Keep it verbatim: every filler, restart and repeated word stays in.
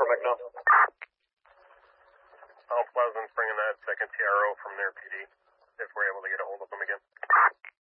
for McNutt. Mount Pleasant's bringing that second T R O from their P D, if we're able to get a hold of them again.